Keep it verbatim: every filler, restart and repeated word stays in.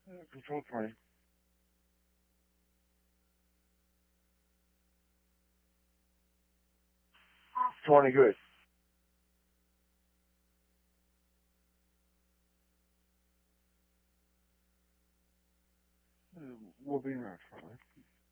Uh, control twenty. twenty, good. Uh, we'll be around shortly.